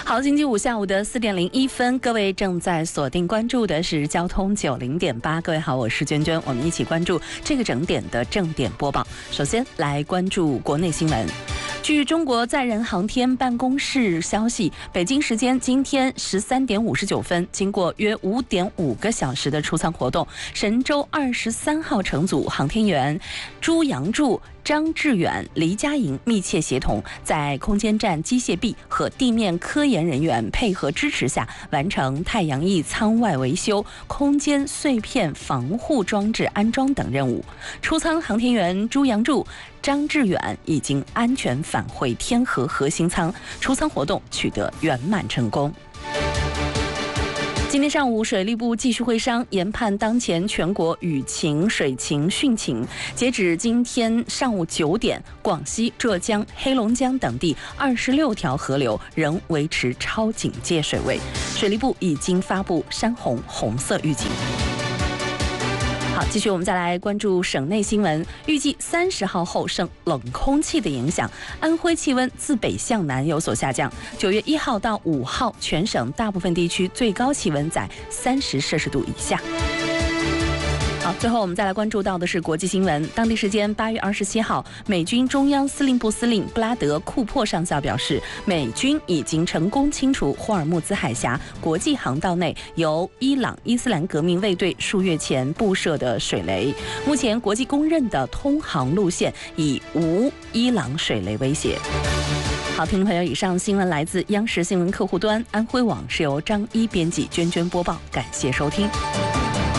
好，星期五下午的4点01分，各位正在锁定关注的是交通90.8。各位好，我是娟娟，我们一起关注这个整点的正点播报。首先来关注国内新闻。据中国载人航天办公室消息，北京时间今天13点59分，经过约5.5个小时的出舱活动，神舟23号乘组航天员朱杨柱、张志远、黎佳莹密切协同，在空间站机械臂和地面科研人员配合支持下，完成太阳翼舱外维修、空间碎片防护装置安装等任务。出舱航天员朱杨柱、张志远已经安全返回天河核心舱，出舱活动取得圆满成功。今天上午，水利部继续会商研判当前全国雨情、水情、汛情。截止今天上午9点，广西、浙江、黑龙江等地26条河流仍维持超警戒水位，水利部已经发布山洪红色预警。好，继续我们再来关注省内新闻。预计30号后受冷空气的影响，安徽气温自北向南有所下降。9月1号到5号，全省大部分地区最高气温在30摄氏度以下。好，最后我们再来关注到的是国际新闻。当地时间8月27号，美军中央司令部司令布拉德·库珀上校表示，美军已经成功清除霍尔木兹海峡国际航道内由伊朗伊斯兰革命卫队数月前布设的水雷。目前国际公认的通航路线已无伊朗水雷威胁。好，听众朋友，以上新闻来自央视新闻客户端安徽网，是由张一编辑，娟娟播报，感谢收听。